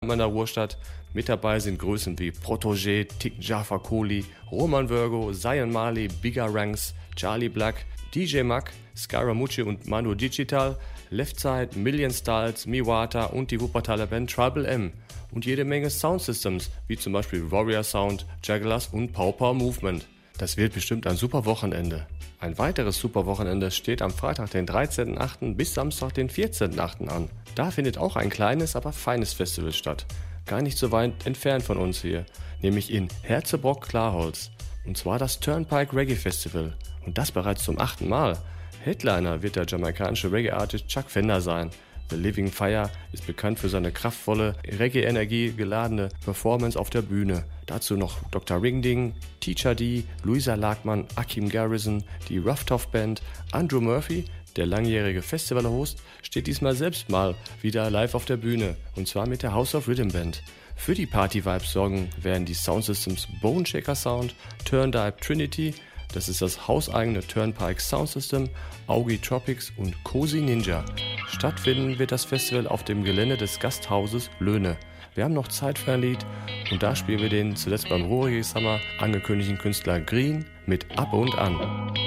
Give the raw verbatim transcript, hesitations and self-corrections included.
in der Ruhrstadt. Mit dabei sind Größen wie Protégé, Tick Jaffa Kohli, Roman Virgo, Zayn Mali, Bigger Ranks, Charlie Black, D J Mack, Scaramucci und Manu Digital, Leftside, Million Styles, Miwata und die Wuppertaler Band Tribal M. Und jede Menge Soundsystems, wie zum Beispiel Warrior Sound, Jugglers und Pow Pow Movement. Das wird bestimmt ein super Wochenende. Ein weiteres super Wochenende steht am Freitag, den dreizehnten achten bis Samstag, den vierzehnten achten an. Da findet auch ein kleines, aber feines Festival statt. Gar nicht so weit entfernt von uns hier, nämlich in Herzebrock-Klarholz. Und zwar das Turnpike Reggae Festival. Und das bereits zum achten Mal. Headliner wird der jamaikanische Reggae-Artist Chuck Fender sein. The Living Fire ist bekannt für seine kraftvolle, Reggae-Energie geladene Performance auf der Bühne. Dazu noch Doktor Ringding, Teacher D, Luisa Lagmann, Akim Garrison, die Rough Tough Band, Andrew Murphy, der langjährige Festival-Host, steht diesmal selbst mal wieder live auf der Bühne, und zwar mit der House of Rhythm Band. Für die Party-Vibes sorgen werden die Soundsystems Bone Shaker Sound, Turntide Trinity, das ist das hauseigene Turnpike Soundsystem, Augie Tropics und Cozy Ninja. Stattfinden wird das Festival auf dem Gelände des Gasthauses Löhne. Wir haben noch Zeit für ein Lied und da spielen wir den zuletzt beim Ruhrreggae Summer angekündigten Künstler Green mit Ab und An.